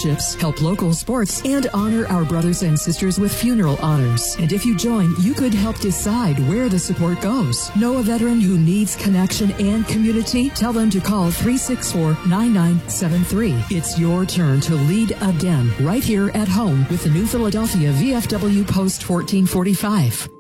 scholarships, help local sports, and honor our brothers and sisters with funeral honors. And if you join, you could help decide where the support goes. Know a veteran who needs connection and community? Tell them to call 364-9973. It's your turn to lead again, right here at home with the New Philadelphia VFW Post 1445.